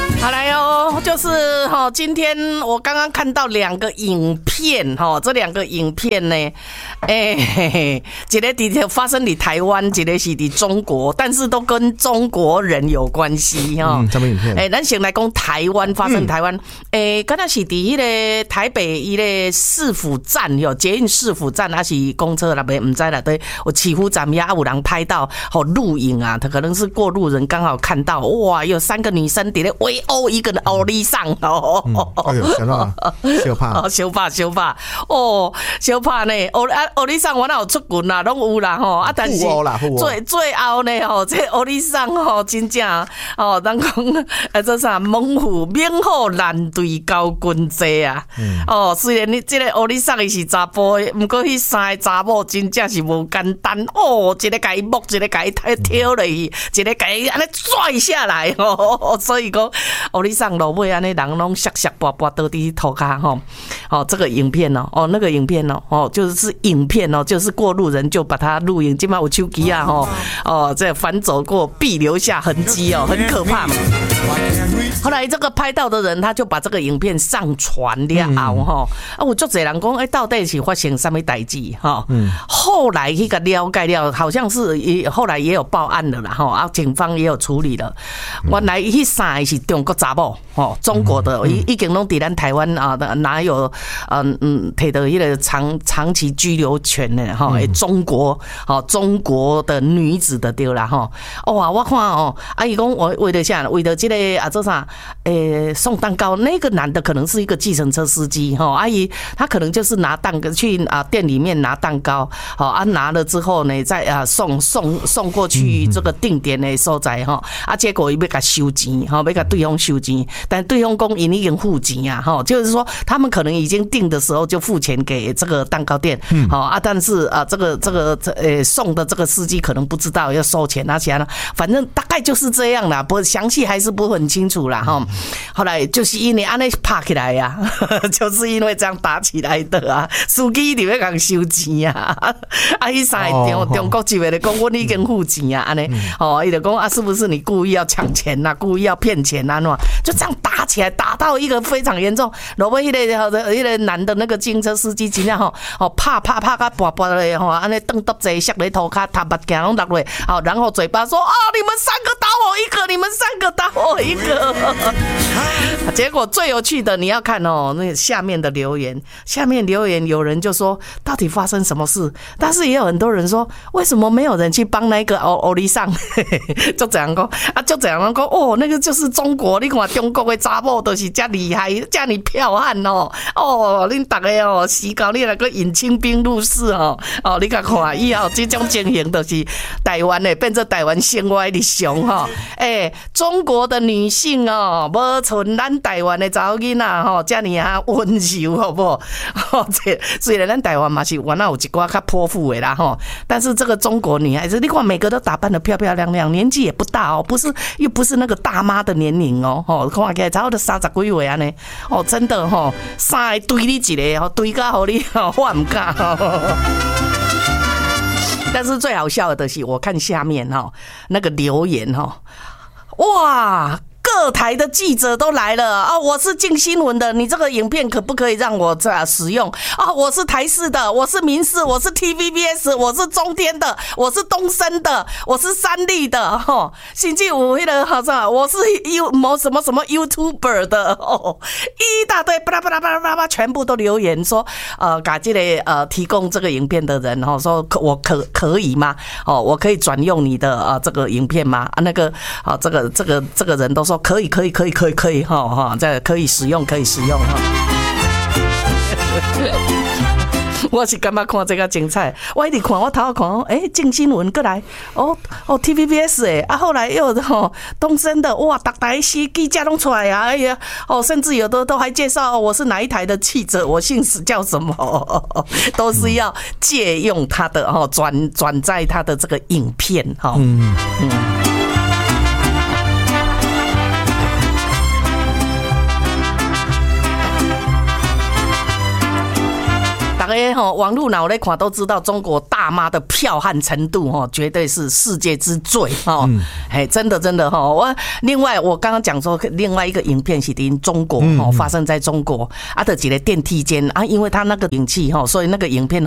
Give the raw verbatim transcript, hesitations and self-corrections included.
好来哦，就是哈、哦，今天我刚刚看到两个影片哈、哦，这两个影片呢，哎、欸，一个的发生在台湾，一个是在中国，但是都跟中国人有关系哈。 嗯，什么影片？ 哎、欸，咱先来讲台湾发生台湾，哎、嗯，刚、欸、才是在迄个台北一个市府站有捷运市府站，还是公车那边唔知啦，对，我起伏站呀，有人拍到好录影啊，他可能是过路人刚好看到，哇，有三个女生在那围殴一个欧丽桑哦， 嗯、哎呦，想到小怕， 哦，小怕小怕哦，小怕呢，欧啊欧丽桑我哪有出棍啦，拢有啦吼，啊，但是最最后呢吼，这欧丽桑吼真正哦，咱讲啊，这啥猛虎免好难对高军济啊，嗯、哦，虽然你这个欧丽桑伊是查甫的，不过迄三个查某真正是无简单哦，一个甲伊摸，一个甲伊挑落去，一个甲伊安尼拽下来哦，所以讲欧丽桑落尾安尼人拢摔摔跋跋倒伫涂骹吼，哦，这个影片哦，哦那个影片哦，哦就是影片哦，就是过路人就把它录影，今晚有手机啊吼，哦这反走过必留下痕迹哦，很可怕。后来这个拍到的人他就把这个影片上传了后吼，啊有足侪人讲，哎到底是发生什么代志哈？嗯，后来迄个了解了，好像是也后来也有报案了啦吼，啊警方也有处理了。原来迄三个是中国查某吼，中国的已已经拢伫咱台湾啊，哪有嗯嗯摕到迄个长长期居留权的吼？诶，中国吼中国的女子的对啦吼。哇，我看哦，啊伊讲我为了啥？为了这个啊做啥？诶，送蛋糕那个男的可能是一个计程车司机哈，阿姨他可能就是拿蛋糕去啊店里面拿蛋糕，好啊拿了之后呢，再啊送送送过去这个定点的所在哈，啊结果伊要甲收钱哈，要甲对方收钱，但对方讲因已经付钱啊哈，就是说他们可能已经订的时候就付钱给这个蛋糕店，好啊，但是啊这个这个呃送的这个司机可能不知道要收钱啊，其他反正大概就是这样啦，不详细还是不很清楚啦哈。后来就是因为安尼拍起来呀、啊，就是因为这样打起来的啊，司机一定要讲收钱啊，啊，迄三个中中国籍的讲，我已经付钱啊，安尼，哦，伊就讲啊，是不是你故意要抢钱呐、啊，故意要骗钱啊？喏，就这样打起来，打到一个非常严重。落尾迄个迄个男的那个警车司机真正吼，哦，拍拍拍甲跋跋咧吼，安尼蹬耷坐摔咧涂骹，头目镜拢落落，好，然后嘴巴说啊，你们三个打我一个，你们三个打我一个。结果最有趣的，你要看哦，那下面的留言，下面留言有人就说到底发生什么事，但是也有很多人说为什么没有人去帮那个欧欧丽桑，就这样讲啊，就这样讲哦，那个就是中国，你看中国的查某都是这厉害，这么剽悍哦，哦，恁大家哦，时到你来个引清兵入室哦，哦，你看看以后这种情形就是台湾的变成台湾生活的常哈，哎，中国的女性哦，无像咱台湾的查某囡仔吼，遮尔啊温柔，好不好？吼，这虽然咱台湾嘛是原来有一寡较泼妇的啦吼，但是这个中国女孩子，你看每个都打扮得漂漂亮亮，年纪也不大哦，不是又不是那个大妈的年龄哦，吼，看起来差不多三十几岁安尼，哦，真的吼，三个对你一个吼，对甲互你吼，我唔敢吼。但是最好笑的是，我看下面哈那个留言哈，哇！各台的记者都来了啊！我是镜新闻的，你这个影片可不可以让我这使用啊？我是台视的，我是民视，我是 T V B S， 我是中天的，我是东森的，我是三立的，哈，甚至有那个好像我是 U 某什么什么 YouTuber 的哦，一大堆巴拉巴拉巴拉巴拉，全部都留言说，呃，把这个呃提供这个影片的人哦，说可我可可以吗？哦，我可以转用你的呃这个影片吗？啊，那个啊，这个这个这个人都说。可以，可以，可以，可以，可以，哈哈，这可以使用，可以使用哈。我是感觉看这个精彩，我一直看，我头看哦，哎，镜新闻过来，哦哦 T V B S 哎，啊后来又哦东森的，哇，大台西记者拢出来啊，哎呀，哦，甚至有的都还介绍、哦、我是哪一台的记者，我姓史叫什么，哦哦、都是要借用他的哦转转载他的这个影片哈，嗯嗯。大家哈，网络脑来看都知道，中国大妈的剽悍程度哈，绝对是世界之最哈。哎、嗯，真的真的哈。我另外我刚刚讲说，另外一个影片是在中国哈，发生在中国啊的几个电梯间啊，因为他那个引气哈，所以那个影片。